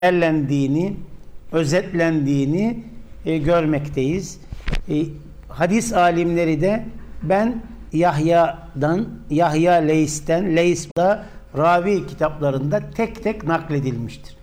değerlendiğini, özetlendiğini görmekteyiz. Hadis alimleri de ben Yahya Leys'ten, Leys'da ravi kitaplarında tek tek nakledilmiştir.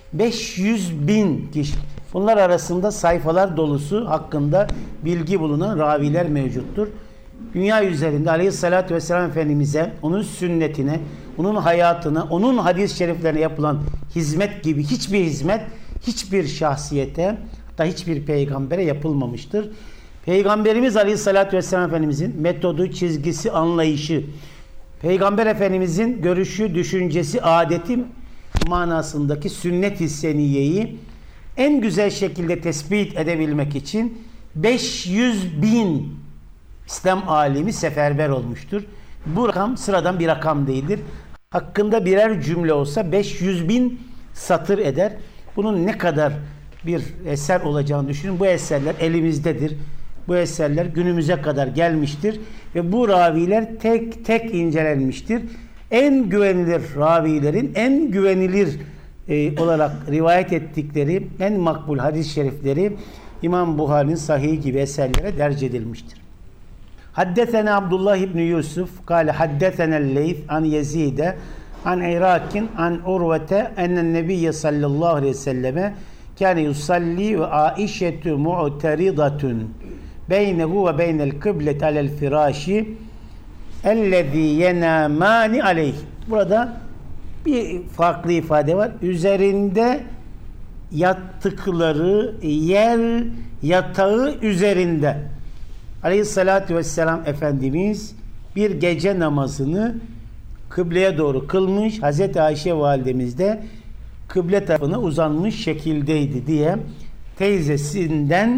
500.000 kişi. Bunlar arasında sayfalar dolusu hakkında bilgi bulunan raviler mevcuttur. Dünya üzerinde Aleyhisselatü Vesselam Efendimiz'e, onun sünnetine, onun hayatına, onun hadis-i şeriflerine yapılan hizmet gibi hiçbir hizmet, hiçbir şahsiyete, hatta hiçbir peygambere yapılmamıştır. Peygamberimiz Aleyhisselatü Vesselam Efendimiz'in metodu, çizgisi, anlayışı, Peygamber Efendimiz'in görüşü, düşüncesi, adeti manasındaki sünnet-i seniyeyi en güzel şekilde tespit edebilmek için 500.000 İslam alimi seferber olmuştur. Bu rakam sıradan bir rakam değildir. Hakkında birer cümle olsa 500.000 satır eder. Bunun ne kadar bir eser olacağını düşünün. Bu eserler elimizdedir. Bu eserler günümüze kadar gelmiştir. Ve bu raviler tek tek incelenmiştir. En güvenilir ravilerin en güvenilir olarak rivayet ettikleri en makbul hadis-i şerifleri İmam Buhari'nin Sahih gibi eserlere derc edilmiştir. Haddesena Abdullah ibn Yusuf kâle haddesenel Leyth an Yezide an İrakin an Urvete ennen Nebiyye sallallahu aleyhi ve selleme kâne yusalli ve Aişetü mu'teridatun beynehu ve beynel kıblet alel firâşi ellezî yenâmâni aleyh. Burada bir farklı ifade var. Üzerinde yattıkları yer yatağı üzerinde. Aleyhissalatü vesselam Efendimiz bir gece namazını kıbleye doğru kılmış. Hazreti Ayşe validemiz de kıble tarafına uzanmış şekildeydi diye teyzesinden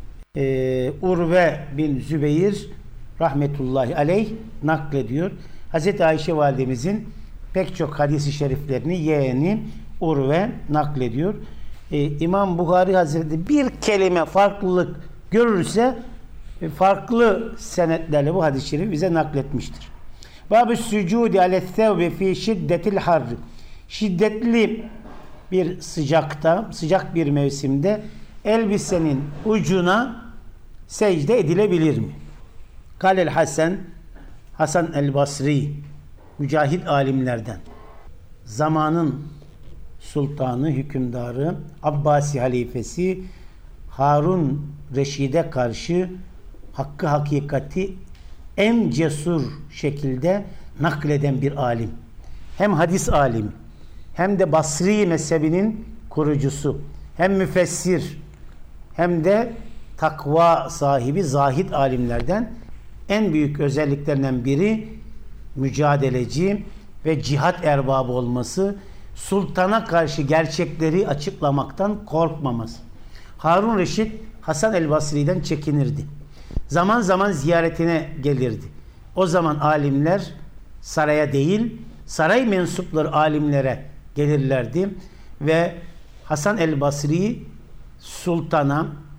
Urve bin Zübeyir rahmetullahi aleyh naklediyor. Hazreti Ayşe validemizin pek çok hadis-i şeriflerini yeğeni Urve naklediyor. İmam Buhari Hazretleri bir kelime farklılık görürse farklı senetlerle bu hadis-i şerifi bize nakletmiştir. Bab-ı sücudi ale's-sevbi fi şiddetil harr. Şiddetli bir sıcakta, sıcak bir mevsimde elbisenin ucuna secde edilebilir mi? Kâlel Hasan el-Basri, mücahid alimlerden, zamanın sultanı, hükümdarı, Abbasi halifesi Harun Reşid'e karşı hakkı hakikati en cesur şekilde nakleden bir alim. Hem hadis alimi, hem de Basri mezhebinin kurucusu, hem müfessir, hem de takva sahibi zahid alimlerden en büyük özelliklerinden biri mücadeleci ve cihat erbabı olması, sultana karşı gerçekleri açıklamaktan korkmaması. Harun Reşid Hasan el-Basri'den çekinirdi. Zaman zaman ziyaretine gelirdi. O zaman alimler saraya değil, saray mensupları alimlere gelirlerdi ve Hasan el-Basri sultana,